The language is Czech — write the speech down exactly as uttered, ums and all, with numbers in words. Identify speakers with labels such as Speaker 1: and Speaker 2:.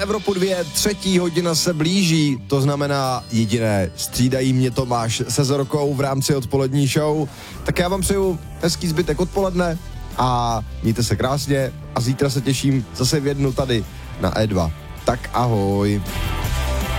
Speaker 1: Evropu dvě, třetí hodina se blíží, to znamená jediné, střídají mě Tomáš se Zorkou v rámci odpolední show. Tak já vám přeju hezký zbytek odpoledne a mějte se krásně a zítra se těším zase v jednu tady na E dva. Tak ahoj.